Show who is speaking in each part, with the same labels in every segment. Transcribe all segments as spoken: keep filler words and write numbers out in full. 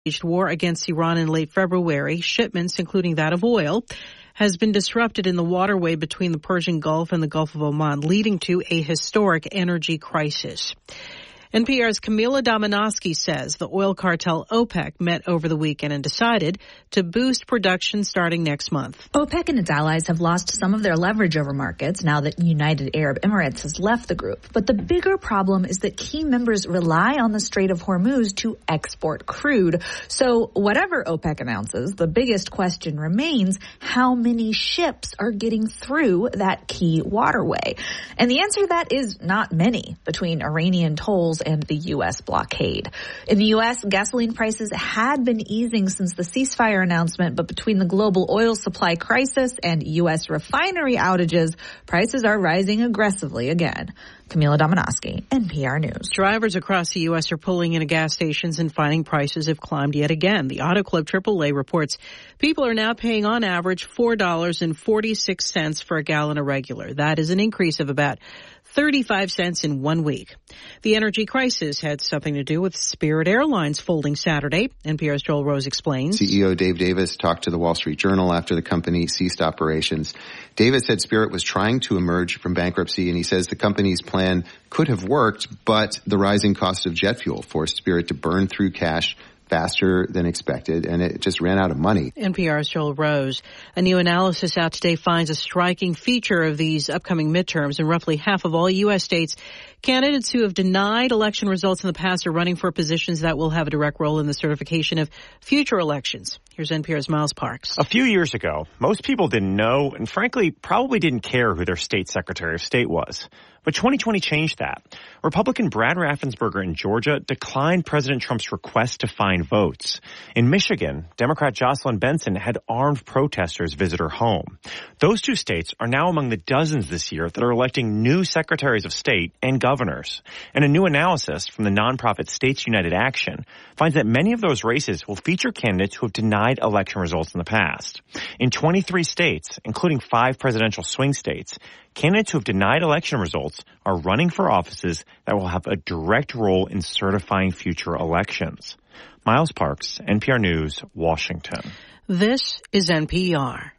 Speaker 1: war against Iran in late February, shipments, including that of oil, has been disrupted in the waterway between the Persian Gulf and the Gulf of Oman, leading to a historic energy crisis. N P R's Camila Domonoske says the oil cartel OPEC met over the weekend and decided to boost production starting next month.
Speaker 2: OPEC and its allies have lost some of their leverage over markets now that United Arab Emirates has left the group. But the bigger problem is that key members rely on the Strait of Hormuz to export crude. So whatever OPEC announces, the biggest question remains how many ships are getting through that key waterway. And the answer to that is not many between Iranian tolls and the U S blockade. In the U S, gasoline prices had been easing since the ceasefire announcement, but between the global oil supply crisis and U S refinery outages, prices are rising aggressively again. Camila Domonoske, N P R News.
Speaker 1: Drivers across the U S are pulling into gas stations and finding prices have climbed yet again. The Auto Club triple A reports people are now paying on average four dollars and forty-six cents for a gallon of regular. That is an increase of about thirty-five cents in one week. The energy crisis had something to do with Spirit Airlines folding Saturday. N P R's Joel Rose explains.
Speaker 3: C E O Dave Davis talked to the Wall Street Journal after the company ceased operations. Davis said Spirit was trying to emerge from bankruptcy, and he says the company's plan could have worked, but the rising cost of jet fuel forced Spirit to burn through cash faster than expected, and it just ran out of money.
Speaker 1: N P R's Joel Rose. A new analysis out today finds a striking feature of these upcoming midterms. In roughly half of all U S states, candidates who have denied election results in the past are running for positions that will have a direct role in the certification of future elections. Here's N P R's Miles Parks.
Speaker 4: A few years ago, most people didn't know and frankly probably didn't care who their state secretary of state was. But twenty twenty changed that. Republican Brad Raffensperger in Georgia declined President Trump's request to find votes. In Michigan, Democrat Jocelyn Benson had armed protesters visit her home. Those two states are now among the dozens this year that are electing new secretaries of state and governors. And a new analysis from the nonprofit States United Action finds that many of those races will feature candidates who have denied election results in the past. In twenty-three states, including five presidential swing states, candidates who have denied election results are running for offices that will have a direct role in certifying future elections. Miles Parks, N P R News, Washington.
Speaker 1: This is N P R.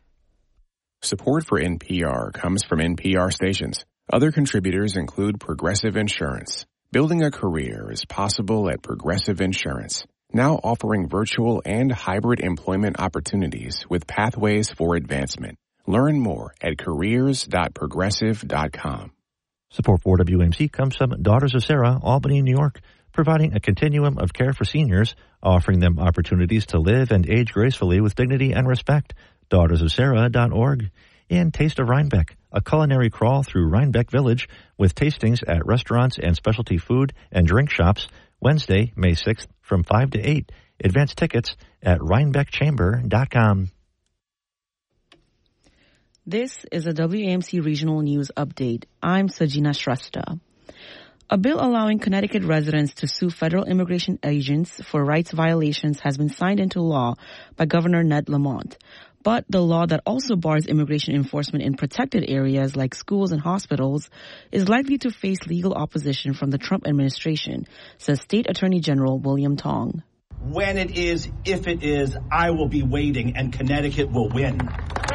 Speaker 5: Support for N P R comes from N P R stations. Other contributors include Progressive Insurance. Building a career is possible at Progressive Insurance, now offering virtual and hybrid employment opportunities with pathways for advancement. Learn more at careers dot progressive dot com.
Speaker 6: Support for W A M C comes from Daughters of Sarah, Albany, New York, providing a continuum of care for seniors, offering them opportunities to live and age gracefully with dignity and respect. daughters of sarah dot org. And Taste of Rhinebeck, a culinary crawl through Rhinebeck Village with tastings at restaurants and specialty food and drink shops, Wednesday, May sixth from five to eight. Advance tickets at rhinebeck chamber dot com.
Speaker 7: This is a W A M C Regional News Update. I'm Sajina Shrestha. A bill allowing Connecticut residents to sue federal immigration agents for rights violations has been signed into law by Governor Ned Lamont. But the law that also bars immigration enforcement in protected areas like schools and hospitals is likely to face legal opposition from the Trump administration, says State Attorney General William Tong.
Speaker 8: When it is, if it is, I will be waiting and Connecticut will win.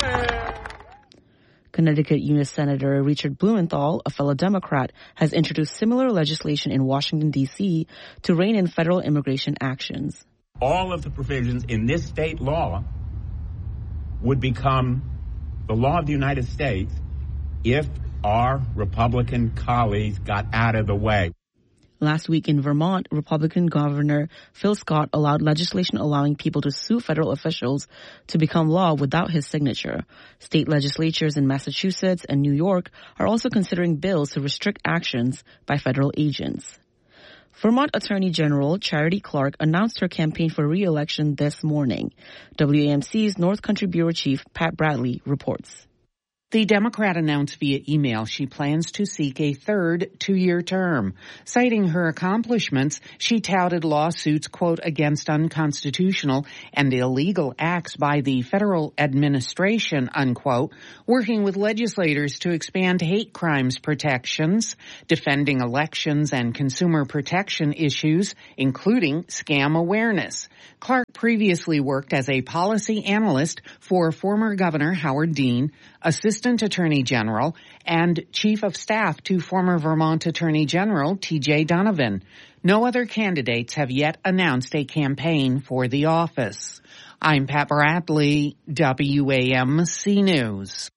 Speaker 7: Connecticut U S Senator Richard Blumenthal, a fellow Democrat, has introduced similar legislation in Washington, D C to rein in federal immigration actions.
Speaker 8: All of the provisions in this state law would become the law of the United States if our Republican colleagues got out of the way.
Speaker 7: Last week in Vermont, Republican Governor Phil Scott allowed legislation allowing people to sue federal officials to become law without his signature. State legislatures in Massachusetts and New York are also considering bills to restrict actions by federal agents. Vermont Attorney General Charity Clark announced her campaign for re-election this morning. W A M C's North Country Bureau Chief Pat Bradley reports.
Speaker 9: The Democrat announced via email she plans to seek a third two-year term. Citing her accomplishments, she touted lawsuits, quote, against unconstitutional and illegal acts by the federal administration, unquote, working with legislators to expand hate crimes protections, defending elections and consumer protection issues, including scam awareness. Clark previously worked as a policy analyst for former Governor Howard Dean, Assistant Attorney General, and Chief of Staff to former Vermont Attorney General T J Donovan. No other candidates have yet announced a campaign for the office. I'm Pat Bradley, W A M C News.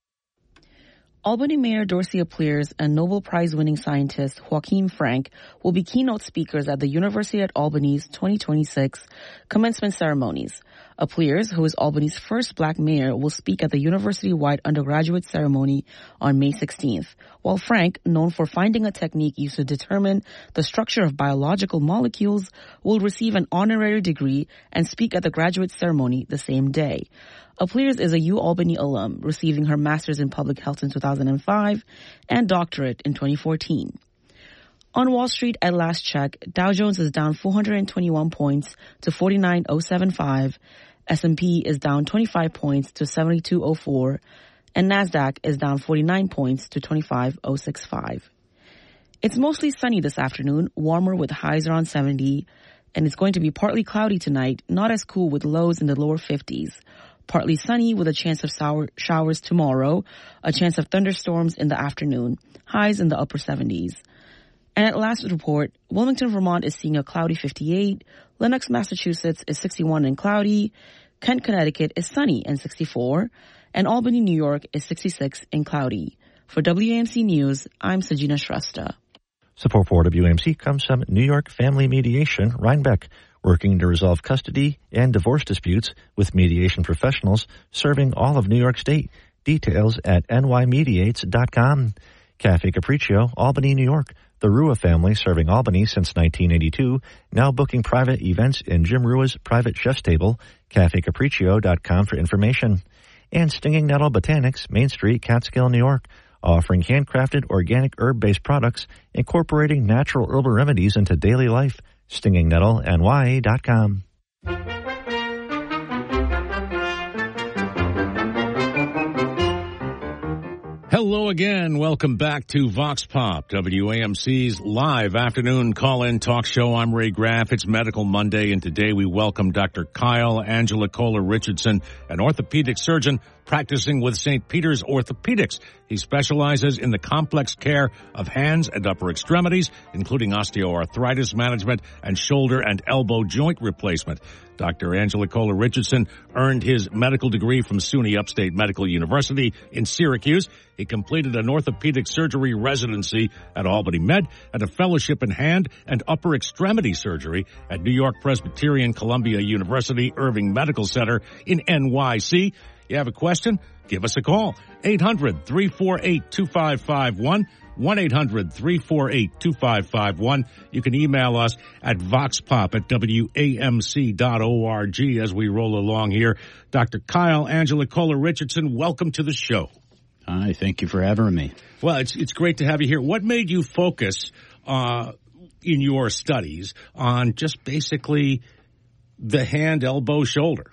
Speaker 7: Albany Mayor Dorsey Aplears and Nobel Prize-winning scientist Joaquin Frank will be keynote speakers at the University at Albany's twenty twenty-six commencement ceremonies. Aplears, who is Albany's first black mayor, will speak at the university-wide undergraduate ceremony on May sixteenth, while Frank, known for finding a technique used to determine the structure of biological molecules, will receive an honorary degree and speak at the graduate ceremony the same day. Aplears is a UAlbany alum, receiving her master's in public health in two thousand five and doctorate in twenty fourteen. On Wall Street at last check, Dow Jones is down four hundred twenty-one points to forty-nine thousand seventy-five, S and P is down twenty-five points to seventy-two oh four, and NASDAQ is down forty-nine points to twenty-five thousand sixty-five. It's mostly sunny this afternoon, warmer with highs around seventy, and it's going to be partly cloudy tonight, not as cool with lows in the lower fifties. Partly sunny with a chance of sour showers tomorrow, a chance of thunderstorms in the afternoon, highs in the upper seventies. And at last report, Wilmington, Vermont is seeing a cloudy fifty-eight, Lenox, Massachusetts is sixty-one and cloudy, Kent, Connecticut is sunny and sixty-four, and Albany, New York is sixty-six and cloudy. For W A M C News, I'm Sajina Shrestha.
Speaker 6: Support for W A M C comes from New York Family Mediation, Rhinebeck, working to resolve custody and divorce disputes with mediation professionals serving all of New York State. Details at n y mediates dot com. Cafe Capriccio, Albany, New York. The Rua family, serving Albany since nineteen eighty-two, now booking private events in Jim Rua's private chef's table. cafe capriccio dot com for information. And Stinging Nettle Botanics, Main Street, Catskill, New York, offering handcrafted organic herb-based products incorporating natural herbal remedies into daily life. stinging nettle n y dot com.
Speaker 10: Hello again. Welcome back to Vox Pop, W A M C's live afternoon call-in talk show. I'm Ray Graff. It's Medical Monday, and today we welcome Doctor Kyle Angela Kohler Richardson, an orthopedic surgeon practicing with Saint Peter's Orthopedics. He specializes in the complex care of hands and upper extremities, including osteoarthritis management and shoulder and elbow joint replacement. Doctor Angela Kohler Richardson earned his medical degree from SUNY Upstate Medical University in Syracuse. He completed an orthopedic surgery residency at Albany Med and a fellowship in hand and upper extremity surgery at New York Presbyterian Columbia University Irving Medical Center in N Y C. You have a question? Give us a call. eight hundred, three four eight, two five five one. one eight hundred, three four eight, two five five one. You can email us at voxpop at W A M C dot org as we roll along here. Doctor Kyle Angela Kohler Richardson, welcome to the show.
Speaker 11: Hi, thank you for having me.
Speaker 10: Well, it's it's great to have you here. What made you focus uh, in your studies on just basically the hand, elbow, shoulder?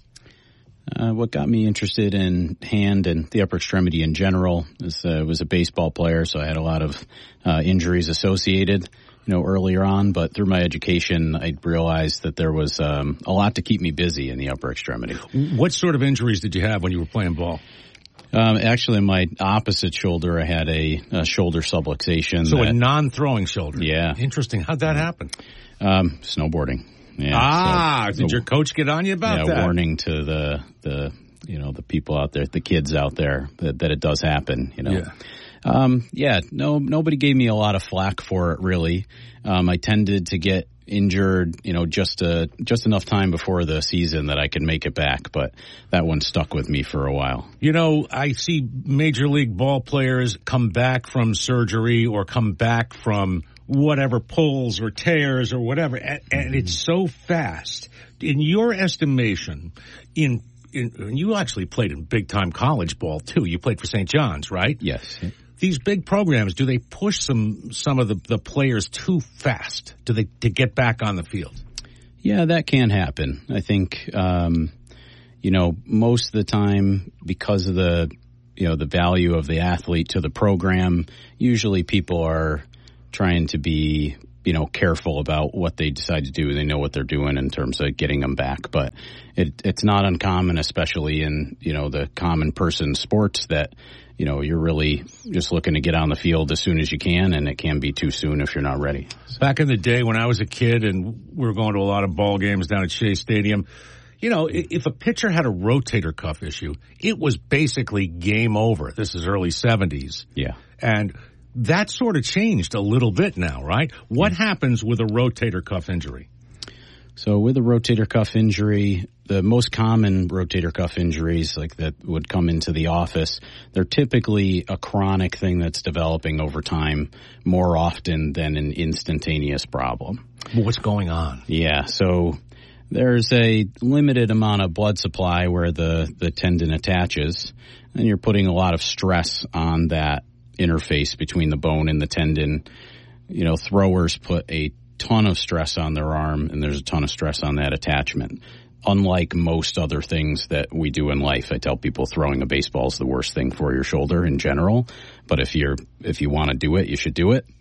Speaker 11: Uh, what got me interested in hand and the upper extremity in general is uh, was a baseball player, so I had a lot of uh, injuries associated, you know, earlier on. But through my education, I realized that there was um, a lot to keep me busy in the upper extremity.
Speaker 10: What sort of injuries did you have when you were playing ball?
Speaker 11: Um, actually, in my opposite shoulder, I had a, a shoulder subluxation.
Speaker 10: So
Speaker 11: that,
Speaker 10: a non-throwing shoulder.
Speaker 11: Yeah.
Speaker 10: Interesting. How'd that happen?
Speaker 11: Um, snowboarding. Yeah,
Speaker 10: ah,
Speaker 11: so,
Speaker 10: did
Speaker 11: so,
Speaker 10: your coach get on you about
Speaker 11: yeah,
Speaker 10: that?
Speaker 11: Yeah, warning to the, the, you know, the people out there, the kids out there, that, that it does happen, you know.
Speaker 10: Yeah.
Speaker 11: Um, yeah, no, nobody gave me a lot of flack for it, really. Um, I tended to get injured, you know, just uh, just enough time before the season that I could make it back, but that one stuck with me for a while.
Speaker 10: You know, I see Major League ball players come back from surgery or come back from whatever pulls or tears or whatever, and, and it's so fast. In your estimation, in in, you actually played in big-time college ball, too. You played for Saint John's, right?
Speaker 11: Yes.
Speaker 10: These big programs, do they push some some of the, the players too fast do they to get back on the field?
Speaker 11: Yeah, that can happen. I think, um, you know, most of the time because of the, you know, the value of the athlete to the program, usually people are trying to be, you know, careful about what they decide to do. They know what they're doing in terms of getting them back. But it, it's not uncommon, especially in, you know, the common person sports that, you know, you're really just looking to get on the field as soon as you can, and it can be too soon if you're not ready.
Speaker 10: Back in the day when I was a kid and we were going to a lot of ball games down at Shea Stadium, you know, if a pitcher had a rotator cuff issue, it was basically game over. This is early seventies.
Speaker 11: Yeah.
Speaker 10: And that sort of changed a little bit now, right? What yeah. happens with a rotator cuff injury?
Speaker 11: So with a rotator cuff injury, the most common rotator cuff injuries like that would come into the office, they're typically a chronic thing that's developing over time more often than an instantaneous problem.
Speaker 10: Well, what's going on?
Speaker 11: Yeah, so there's a limited amount of blood supply where the, the tendon attaches, and you're putting a lot of stress on that interface between the bone and the tendon. You know, throwers put a ton of stress on their arm, and there's a ton of stress on that attachment. Unlike most other things that we do in life, I tell people throwing a baseball is the worst thing for your shoulder in general. But if you're if you want to do it, you should do it.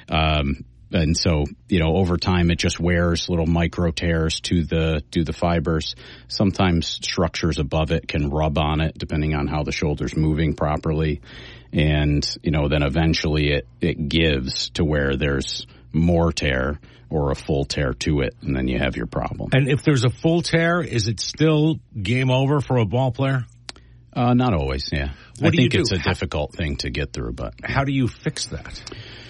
Speaker 11: Um, and so, you know, over time, it just wears little micro tears to the to the fibers. Sometimes structures above it can rub on it, depending on how the shoulder's moving properly. And, you know, then eventually it, it gives to where there's more tear or a full tear to it, and then you have your problem.
Speaker 10: And if there's a full tear, is it still game over for a ball player?
Speaker 11: Uh, not always, yeah.
Speaker 10: What
Speaker 11: I
Speaker 10: do
Speaker 11: think
Speaker 10: you do?
Speaker 11: it's a
Speaker 10: how,
Speaker 11: difficult thing to get through, but...
Speaker 10: How do you fix that?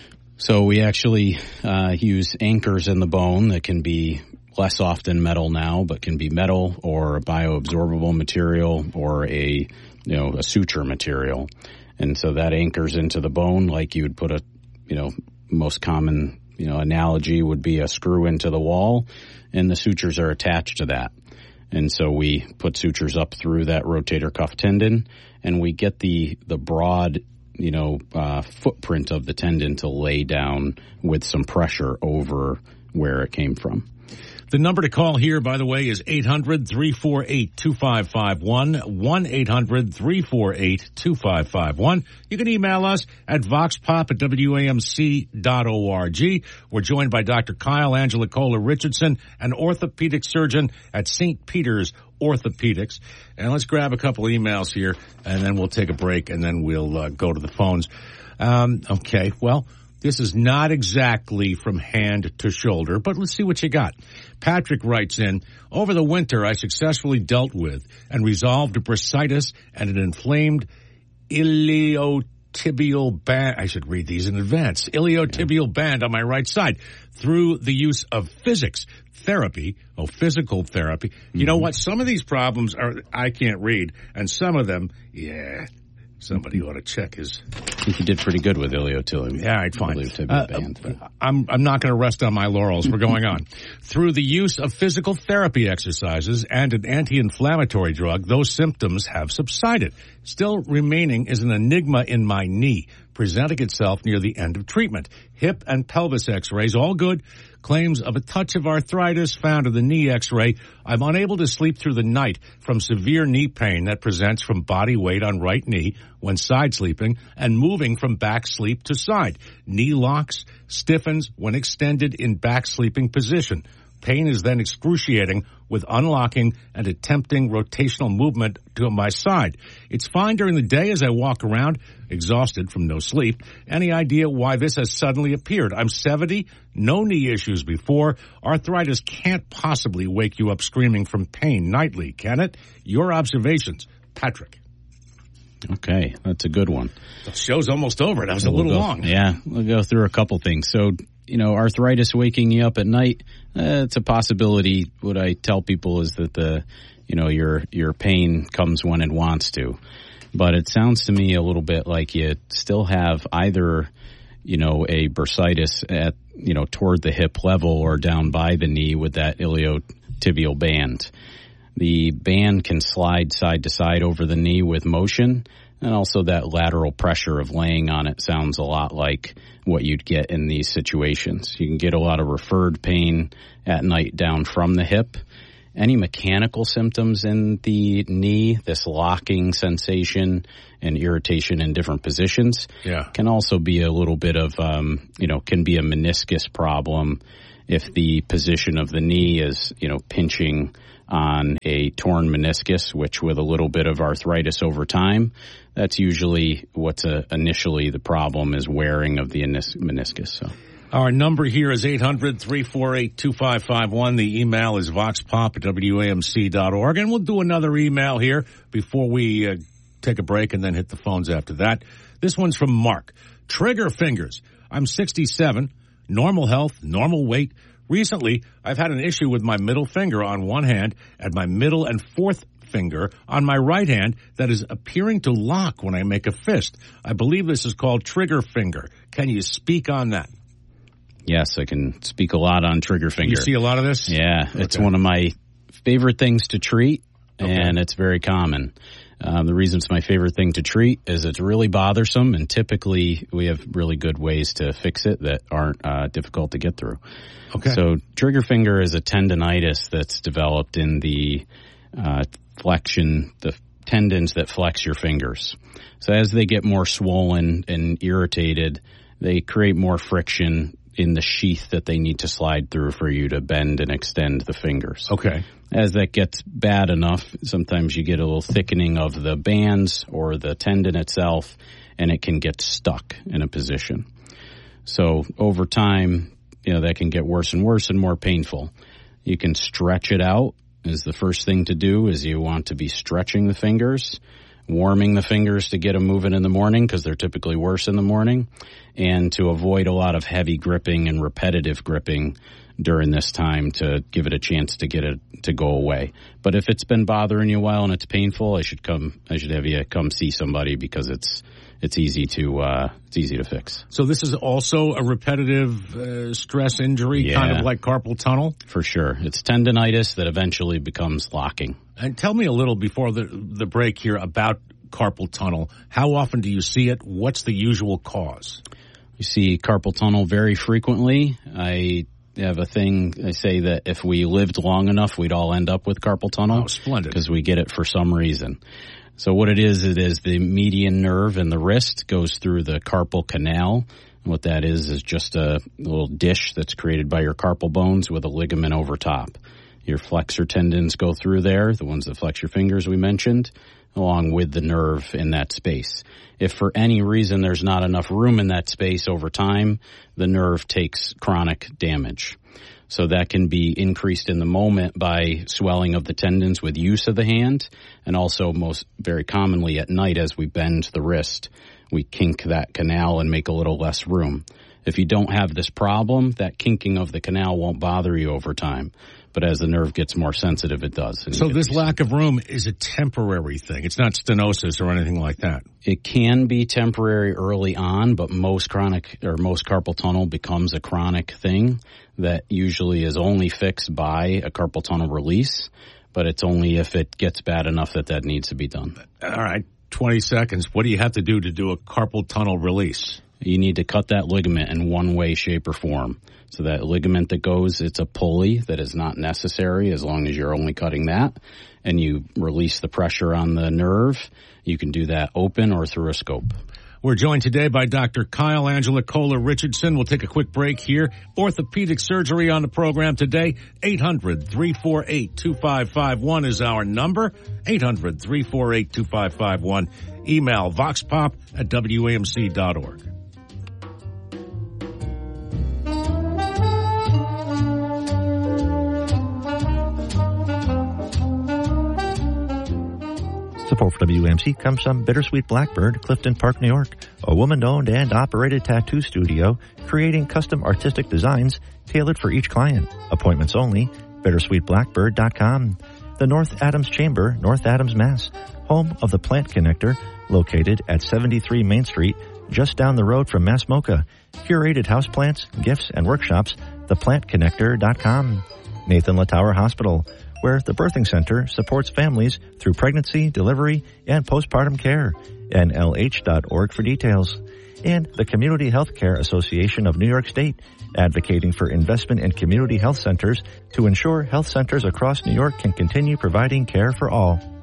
Speaker 11: So we actually uh, use anchors in the bone that can be less often metal now, but can be metal or a bioabsorbable material or a, you know, a suture material. And so that anchors into the bone like you would put a, you know, most common, you know, analogy would be a screw into the wall, and the sutures are attached to that. And so we put sutures up through that rotator cuff tendon, and we get the, the broad, you know, uh, footprint of the tendon to lay down with some pressure over where it came from.
Speaker 10: The number to call here, by the way, is eight hundred, three four eight, two five five one, one eight hundred, three four eight, two five five one. You can email us at voxpop at W A M C dot org. We're joined by Doctor Kyle Angelicola Richardson, an orthopedic surgeon at Saint Peter's Orthopedics. And let's grab a couple emails here, and then we'll take a break, and then we'll uh, go to the phones. Um, okay, well... This is not exactly from hand to shoulder, but let's see what you got. Patrick writes in, over the winter, I successfully dealt with and resolved a bursitis and an inflamed iliotibial band. I should read these in advance. Iliotibial band on my right side through the use of physics therapy, oh, physical therapy. Mm-hmm. You know what? Some of these problems are, I can't read, and some of them, yeah, somebody ought to check his.
Speaker 11: I think you did pretty good with iliotibial.
Speaker 10: Yeah, all right, fine.
Speaker 11: Uh, band,
Speaker 10: uh, I'm I'm not going to rest on my laurels. We're going on. Through the use of physical therapy exercises and an anti-inflammatory drug, those symptoms have subsided. Still remaining is an enigma in my knee, presenting itself near the end of treatment. Hip and pelvis x-rays, all good. Claims of a touch of arthritis found in the knee x-ray. I'm unable to sleep through the night from severe knee pain that presents from body weight on right knee when side sleeping and moving from back sleep to side. Knee locks, stiffens when extended in back sleeping position. Pain is then excruciating with unlocking and attempting rotational movement to my side. It's fine during the day as I walk around, exhausted from no sleep. Any idea why this has suddenly appeared? I'm seventy, no knee issues before. Arthritis can't possibly wake you up screaming from pain nightly, can it? Your observations, Patrick.
Speaker 11: Okay, that's a good one.
Speaker 10: The show's almost over. That was a
Speaker 11: we'll
Speaker 10: little
Speaker 11: go,
Speaker 10: long.
Speaker 11: Yeah, we'll go through a couple things. So, you know, arthritis waking you up at night, uh, it's a possibility. What I tell people is that the, you know, your your pain comes when it wants to. But it sounds to me a little bit like you still have either, you know, a bursitis at, you know, toward the hip level or down by the knee with that iliotibial band. The band can slide side to side over the knee with motion, and also that lateral pressure of laying on it sounds a lot like what you'd get in these situations. You can get a lot of referred pain at night down from the hip. Any mechanical symptoms in the knee, this locking sensation and irritation in different positions,
Speaker 10: yeah.
Speaker 11: can also be a little bit of, um, you know, can be a meniscus problem if the position of the knee is, you know, pinching on a torn meniscus, which with a little bit of arthritis over time, that's usually what's a, initially the problem is wearing of the meniscus. So.
Speaker 10: Our number here is eight hundred, three four eight, two five five one. The email is voxpop at W A M C dot org. And we'll do another email here before we uh, take a break and then hit the phones after that. This one's from Mark. Trigger fingers. I'm sixty-seven, normal health, normal weight. Recently, I've had an issue with my middle finger on one hand and my middle and fourth finger on my right hand that is appearing to lock when I make a fist. I believe this is called trigger finger. Can you speak on that?
Speaker 11: Yes, I can speak a lot on trigger finger.
Speaker 10: You see a lot of this?
Speaker 11: Yeah,
Speaker 10: okay.
Speaker 11: It's one of my favorite things to treat,
Speaker 10: okay.
Speaker 11: and it's very common. Um, the reason it's my favorite thing to treat is it's really bothersome, and typically we have really good ways to fix it that aren't uh, difficult to get through.
Speaker 10: Okay.
Speaker 11: So trigger finger is a tendonitis that's developed in the uh, flexion, the tendons that flex your fingers. So as they get more swollen and irritated, they create more friction in the sheath that they need to slide through for you to bend and extend the fingers.
Speaker 10: Okay.
Speaker 11: As that gets bad enough, sometimes you get a little thickening of the bands or the tendon itself, and it can get stuck in a position. So over time, you know, that can get worse and worse and more painful. You can stretch it out. Is the first thing to do is you want to be stretching the fingers, warming the fingers to get them moving in the morning because they're typically worse in the morning, and to avoid a lot of heavy gripping and repetitive gripping during this time to give it a chance to get it to go away. But if it's been bothering you a while and it's painful, I should come. I should have you come see somebody because it's it's easy to uh, it's easy to fix.
Speaker 10: So this is also a repetitive uh, stress injury,
Speaker 11: yeah.
Speaker 10: kind of like carpal tunnel?
Speaker 11: For sure. It's tendonitis that eventually becomes locking.
Speaker 10: And tell me a little before the the break here about carpal tunnel. How often do you see it? What's the usual cause?
Speaker 11: You see carpal tunnel very frequently. I have a thing, I say that if we lived long enough, we'd all end up with carpal tunnel.
Speaker 10: Oh, splendid.
Speaker 11: Because we get it for some reason. So what it is, it is the median nerve in the wrist goes through the carpal canal. And what that is is just a little dish that's created by your carpal bones with a ligament over top. Your flexor tendons go through there, the ones that flex your fingers we mentioned, along with the nerve in that space. If for any reason there's not enough room in that space over time, the nerve takes chronic damage. So that can be increased in the moment by swelling of the tendons with use of the hand, and also most very commonly at night as we bend the wrist, we kink that canal and make a little less room. If you don't have this problem, that kinking of the canal won't bother you over time. But as the nerve gets more sensitive, it does.
Speaker 10: So this lack of room is a temporary thing. It's not stenosis or anything like that.
Speaker 11: It can be temporary early on, but most chronic or most carpal tunnel becomes a chronic thing that usually is only fixed by a carpal tunnel release. But it's only if it gets bad enough that that needs to be done.
Speaker 10: All right, twenty seconds. What do you have to do to do a carpal tunnel release?
Speaker 11: You need to cut that ligament in one way, shape, or form. So that ligament that goes, it's a pulley that is not necessary as long as you're only cutting that. And you release the pressure on the nerve. You can do that open or through a scope.
Speaker 10: We're joined today by Doctor Kyle Angela Kohler Richardson. We'll take a quick break here. Orthopedic surgery on the program today. eight hundred, three four eight, two five five one is our number. eight hundred, three four eight, two five five one. Email voxpop at W A M C dot org.
Speaker 6: Support for W A M C comes from Bittersweet Blackbird, Clifton Park, New York, a woman-owned and operated tattoo studio creating custom artistic designs tailored for each client. Appointments only, bittersweet blackbird dot com. The North Adams Chamber, North Adams, Mass., home of the Plant Connector, located at seventy-three Main Street, just down the road from Mass Mocha. Curated houseplants, gifts, and workshops, the plant connector dot com. Nathan Latower Hospital, where the Birthing Center supports families through pregnancy, delivery, and postpartum care. N L H dot org for details. And the Community Health Care Association of New York State, advocating for investment in community health centers to ensure health centers across New York can continue providing care for all.